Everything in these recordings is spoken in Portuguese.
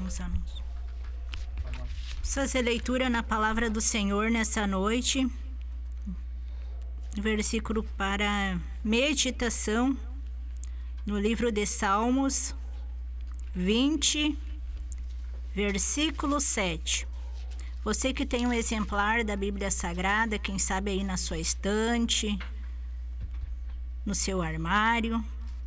os anúncios. Vamos fazer leitura na palavra do Senhor nessa noite. Versículo para meditação no livro de Salmos 20, versículo 7. Você que tem um exemplar da Bíblia Sagrada, quem sabe aí na sua estante, no seu armário.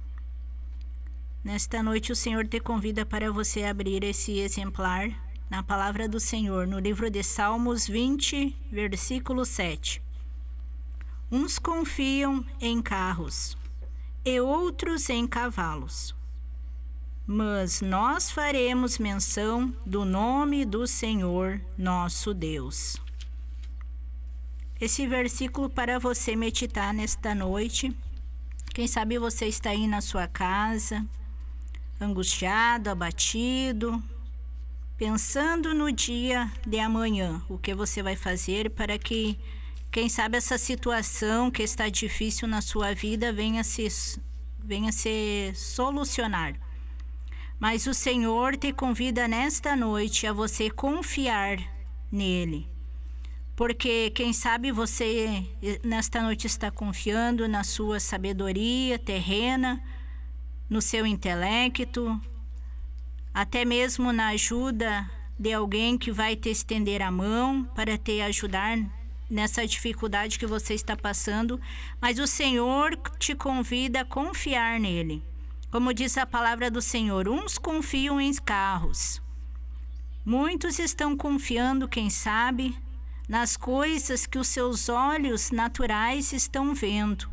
Nesta noite o Senhor te convida para você abrir esse exemplar na palavra do Senhor, no livro de Salmos 20, versículo 7. Uns confiam em carros e outros em cavalos, mas nós faremos menção do nome do Senhor nosso Deus. Esse versículo para você meditar nesta noite. Quem sabe você está aí na sua casa, angustiado, abatido, pensando no dia de amanhã, o que você vai fazer para que, quem sabe, essa situação que está difícil na sua vida venha se solucionar. Mas o Senhor te convida nesta noite a você confiar nele. Porque, quem sabe, você nesta noite está confiando na sua sabedoria terrena, no seu intelecto, até mesmo na ajuda de alguém que vai te estender a mão para te ajudar nessa dificuldade que você está passando. Mas o Senhor te convida a confiar nele. Como diz a palavra do Senhor, uns confiam em carros. Muitos estão confiando, quem sabe, nas coisas que os seus olhos naturais estão vendo.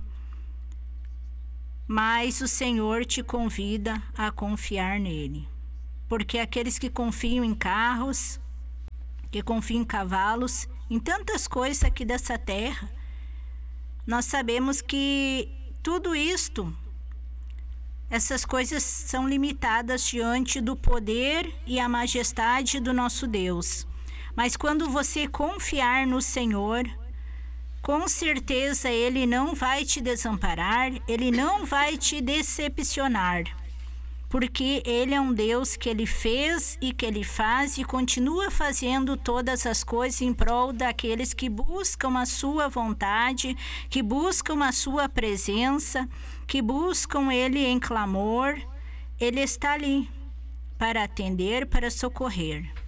Mas o Senhor te convida a confiar nele. Porque aqueles que confiam em carros, que confiam em cavalos, em tantas coisas aqui dessa terra, nós sabemos que tudo isto, essas coisas são limitadas diante do poder e a majestade do nosso Deus. Mas quando você confiar no Senhor, com certeza Ele não vai te desamparar, Ele não vai te decepcionar. Porque Ele é um Deus que Ele fez e que Ele faz e continua fazendo todas as coisas em prol daqueles que buscam a sua vontade, que buscam a sua presença, que buscam Ele em clamor. Ele está ali para atender, para socorrer.